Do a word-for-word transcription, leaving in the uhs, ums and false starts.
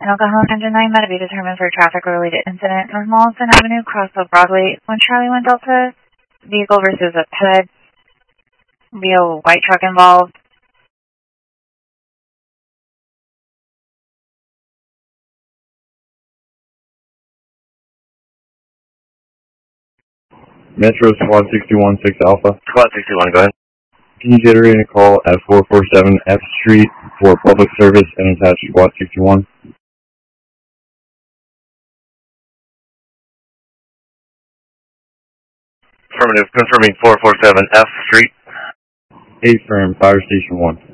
An Oklahoma Engine nine met to be determined for a traffic-related incident. North Mollison Avenue, Crossville Broadway. When Charlie one Delta, vehicle versus a ped. Be a white truck involved. Metro Squad sixty-one six Alpha. Squad sixty-one, go ahead. Can you generate a call at four forty-seven F Street for public service and attach Squad sixty-one? Affirmative, confirming four forty-seven F Street. A firm, Fire Station one.